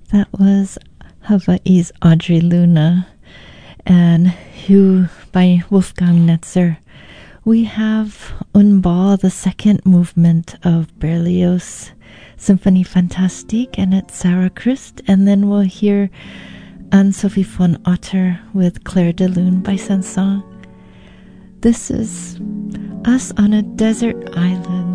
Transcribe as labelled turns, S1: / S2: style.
S1: That was Hawaii's Audrey Luna and Who by Wolfgang Netzer. We have Unbal, the second movement of Berlioz' Symphonie Fantastique, and it's Sarah Christ. And then we'll hear Anne-Sophie von Otter with Clair de Lune by Saint-Saëns. This is Us on a Desert Island.